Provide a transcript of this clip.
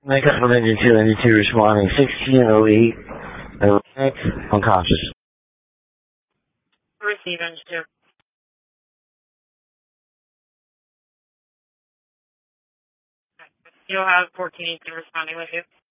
My customer engine 292 responding 1608. Unconscious. Receive engine 2. You'll have 1418 responding with you.